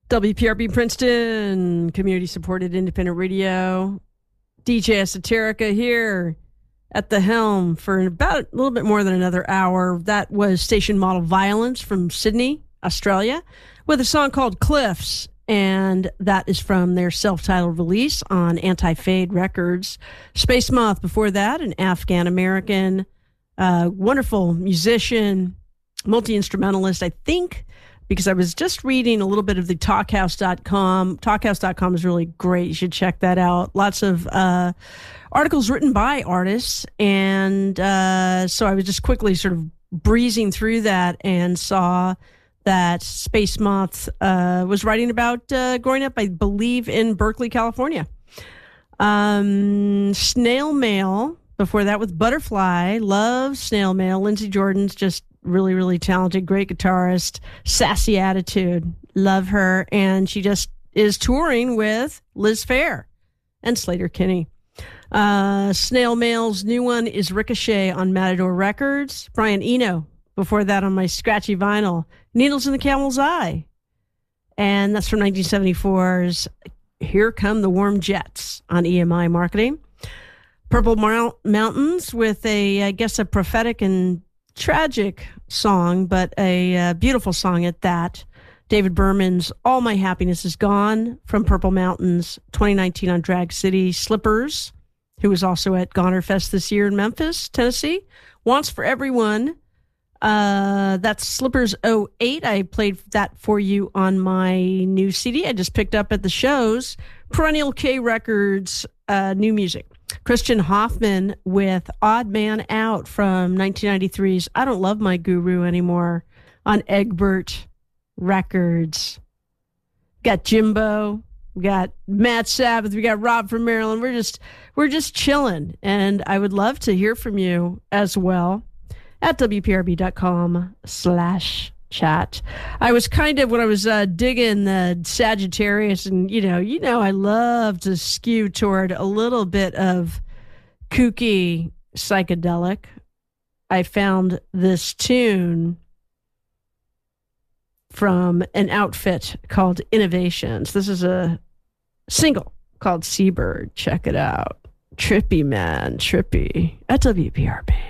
WPRB Princeton, community-supported independent radio. DJ Esoterica here at the helm for about a little bit more than another hour. That was Station Model Violence from Sydney, Australia, with a song called Cliffs, and that is from their self-titled release on Anti-Fade Records. Space Moth before that, an Afghan-American, wonderful musician, multi-instrumentalist, I think, because I was just reading a little bit of the Talkhouse.com. Talkhouse.com is really great. You should check that out. Lots of articles written by artists. And so I was just quickly sort of breezing through that and saw that Space Moth was writing about growing up, I believe, in Berkeley, California. Snail Mail, before that with Butterfly. Love Snail Mail. Lindsey Jordan's just really, really talented, great guitarist, sassy attitude. Love her. And she just is touring with Liz Phair and Sleater-Kinney. Snail Mail's new one is Ricochet on Matador Records. Brian Eno, before that on my scratchy vinyl, Needles in the Camel's Eye. And that's from 1974's Here Come the Warm Jets on EMI Marketing. Purple Mountains with I guess, a prophetic and tragic song, but a beautiful song at that. David Berman's All My Happiness Is Gone from Purple Mountains, 2019 on Drag City. Slippers, who was also at Goner Fest this year in Memphis, Tennessee. Wants for Everyone. That's Slippers 08. I played that for you on my new CD I just picked up at the shows. Perennial K Records, new music. Christian Hoffman with Odd Man Out from 1993's I Don't Love My Guru Anymore on Egbert Records. Got Jimbo, we got Matt Sabbath, we got Rob from Maryland. We're just chilling, and I would love to hear from you as well at WPRB.com/chat. I was kind of, when I was digging the Sagittarius, and you know, I love to skew toward a little bit of kooky psychedelic. I found this tune from an outfit called Innovations. This is a single called Seabird. Check it out. Trippy, man, trippy at WPRB.